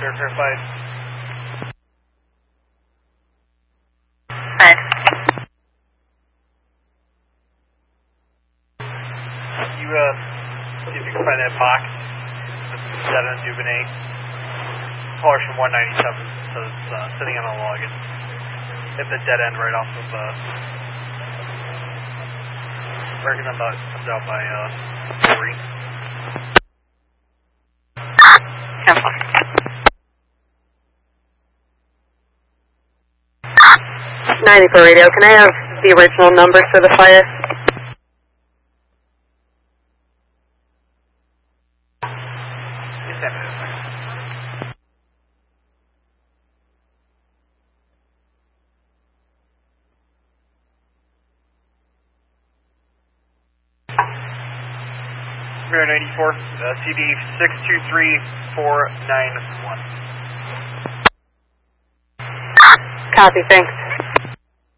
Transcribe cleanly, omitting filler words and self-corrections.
verified. Five. You, see if you can find that box. Dead end Duvernay. Callers from 197, so it's sitting on a login. Hit the dead end right off of, reckon about comes out by, 3. 94 radio, can I have the original number for the fire? Mirror 94, CD 623491. Copy, thanks.